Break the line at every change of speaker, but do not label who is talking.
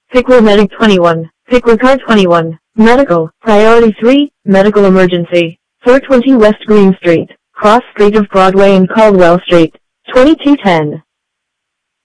Pickler Medic 21. Pickler Car 21. Medical. Priority 3. Medical emergency. 420 West Green Street, cross street of Broadway and Caldwell Street. 2210.